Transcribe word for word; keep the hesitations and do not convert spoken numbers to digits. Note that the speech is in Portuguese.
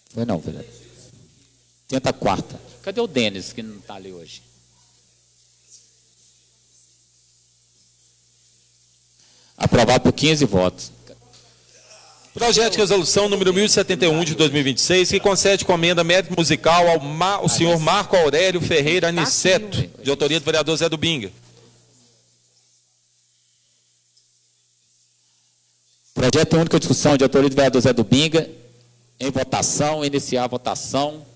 Foi não, vereador. Tenta a quarta. Cadê o Denis, que não está ali hoje? Aprovado por quinze votos. Projeto de resolução número mil e setenta e um de dois mil e vinte e seis, que concede comenda mérito musical ao, Ma, ao senhor Marco Aurélio Ferreira Aniceto, de autoria do vereador Zé do Binga. Projeto único de discussão de autoria do vereador Zé do Binga. Em votação, iniciar a votação.